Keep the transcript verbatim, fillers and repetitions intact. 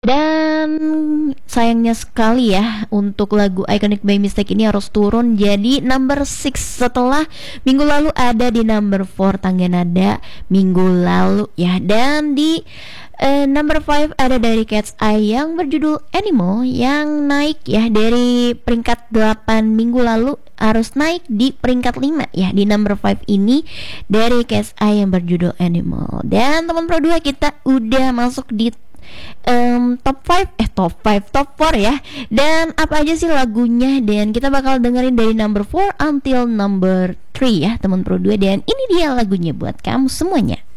Dan sayangnya sekali ya untuk lagu Iconic by Mistake ini harus turun jadi number six setelah minggu lalu ada di number four tangga nada minggu lalu ya. Dan di uh, number five ada dari Cat's Eye yang berjudul Animal yang naik ya dari peringkat delapan minggu lalu harus naik di peringkat lima ya. Di number five ini dari Cat's Eye yang berjudul Animal. Dan teman Pro dua kita udah masuk di Um, top five eh top five top four ya. Dan apa aja sih lagunya, dan kita bakal dengerin dari number four until number three ya teman Pro dua. Dan ini dia lagunya buat kamu semuanya.